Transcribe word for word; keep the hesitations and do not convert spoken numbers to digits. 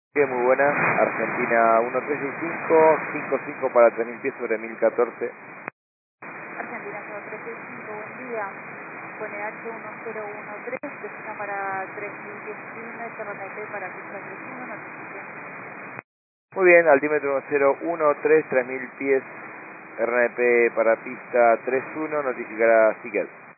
Muy buenas, Argentina uno tres seis cinco, cinco cinco para tres mil pies sobre mil catorce. Argentina uno tres seis cinco, buen día. Pone H uno cero uno tres, destino para tres mil pies Quilmes, R N P para pista tres uno, notifique. Muy bien, altímetro cero uno tres, tres mil pies, R N P para pista tres uno, notificará Siget.